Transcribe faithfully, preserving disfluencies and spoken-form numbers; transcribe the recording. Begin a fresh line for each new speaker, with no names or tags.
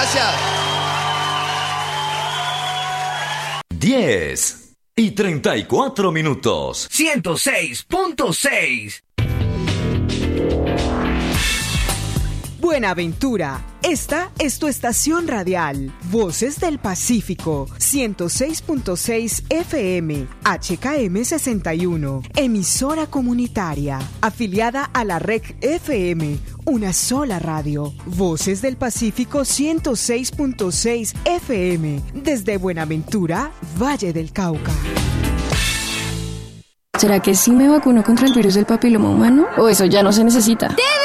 Gracias.
diez y treinta y cuatro minutos.
ciento seis punto seis.
Buenaventura, esta es tu estación radial, Voces del Pacífico, ciento seis punto seis F M, H K M sesenta y uno, emisora comunitaria, afiliada a la R E C F M, una sola radio, Voces del Pacífico ciento seis punto seis F M, desde Buenaventura, Valle del Cauca.
¿Será que sí me vacuno contra el virus del papiloma humano? ¿O eso ya no se necesita?